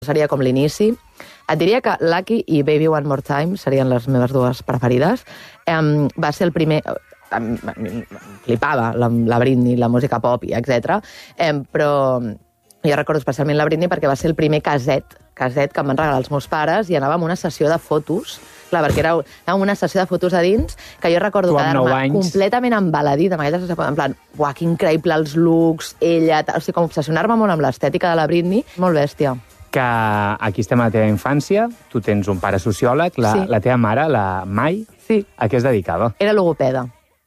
Seria com l'inici. Et diria que Lucky i Baby One More Time serien les meves dues preferides. Va ser el primer... Flipava la Britney, la música pop, etc. Però jo recordo especialment la Britney perquè va ser el primer caset que em van regalar els meus pares i anàvem a una sessió de fotos. Clar, perquè anàvem a una sessió de fotos a dins que jo recordo quedar-me completament embaladida amb aquella sessió, en plan, uah, que increïble els looks, ella... O sigui, com obsessionar-me molt amb l'estètica de la Britney, molt bèstia. Que aquí estem a la teva infància, tu tens un pare sociòleg, la teva mare, la Mai, a què es dedicava? Era logopeda.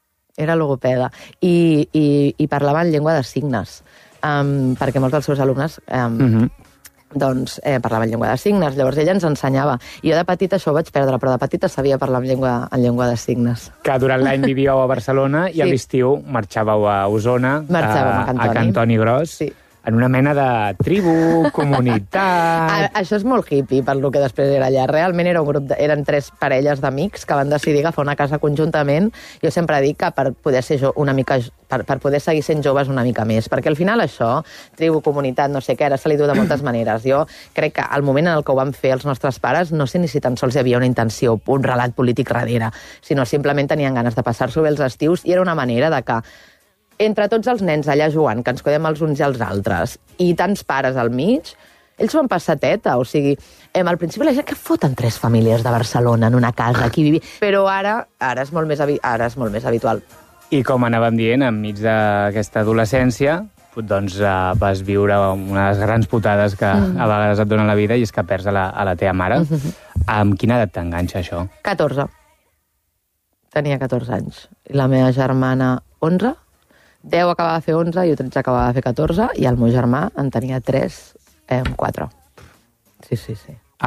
I parlava en llengua de signes, perquè molts dels seus alumnes parlaven en llengua de signes, llavors ella ens ensenyava. I jo de petita això ho vaig perdre, però de petita sabia parlar en llengua de signes. Que durant l'any vivíeu a Barcelona i a l'estiu marxàveu a Osona, a Cantoni Gros. Sí. En una mena de tribu, comunitat... Això és molt hippie, per lo que després era allà. Realment era un grup eren 3 parelles d'amics que van decidir agafar una casa conjuntament. Jo sempre dic que per poder ser per poder seguir sent joves una mica més, perquè al final això, tribu, comunitat, no sé què, ara se li diu de moltes maneres. Jo crec que al moment en el que ho van fer els nostres pares, no sé ni si tan sols hi havia una intenció, un relat polític darrere, sinó simplement tenien ganes de passar-s'ho bé els estius i era una manera de que entre tots els nens allà jugant, que ens cuidem els uns i els altres, i tants pares al mig, ells s'ho han passat teta, o sigui, al principi la gent, què foten 3 famílies de Barcelona en una casa, aquí vivir? Però ara és molt més habitual. I com anàvem dient, enmig d'aquesta adolescència, doncs vas viure una de les grans putades que a vegades et donen la vida, i és que perds a la teva mare. Amb quina edat t'enganxa això? 14. Tenia 14 anys. I la meva germana, 11. 10 acabava de fer 11, jo 13 acabava de fer 14, i el meu germà en tenia 3, 4. Sí.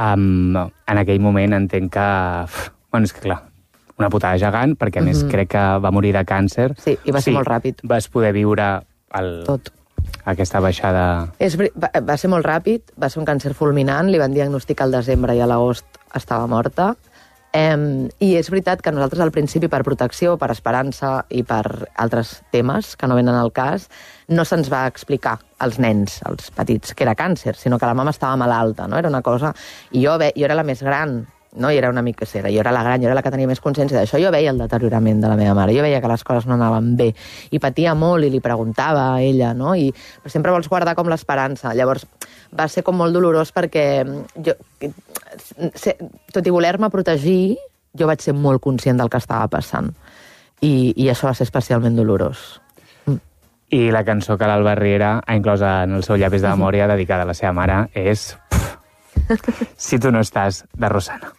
En aquell moment entenc que... Bueno, és que clar, una putada gegant, perquè a més crec que va morir de càncer. Sí, i va ser molt ràpid. Vas poder viure tot. Aquesta baixada... Va ser molt ràpid, va ser un càncer fulminant, li van diagnosticar al desembre i a l'agost estava morta. I és veritat que nosaltres al principi, per protecció, per esperança i per altres temes que no venen al cas, no se'ns va explicar als nens, als petits, que era càncer, sinó que la mama estava malalta, no? Era una cosa... I jo era la més gran, no? I era una mica... Jo era la gran, jo era la que tenia més consciència d'això. Jo veia el deteriorament de la meva mare, jo veia que les coses no anaven bé, i patia molt, i li preguntava a ella, no? Però sempre vols guardar com l'esperança. Llavors, va ser com molt dolorós perquè jo, tot i voler-me protegir, jo vaig ser molt conscient del que estava passant. I això va ser especialment dolorós. I la cançó que l'Alba Riera ha inclòs en el seu llapis de memòria dedicada a la seva mare és Si tu no estàs, de Rosana.